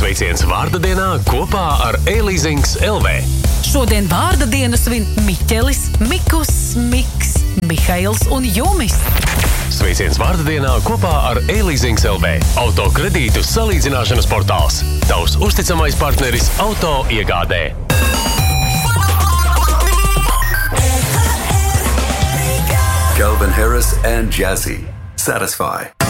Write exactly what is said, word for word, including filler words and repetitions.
Sveiciens vārda dienā kopā ar e-leasings L V. Šodien vārda dienu svin Miķelis, Mikus, Miks, Mihails un Jumis. Sveiciens vārda dienā kopā ar e-leasings L V. Auto kredītu salīdzināšanas portāls. Tavs uzticamais partneris auto iegādē. Calvin Harris and Jazzy. Satisfy.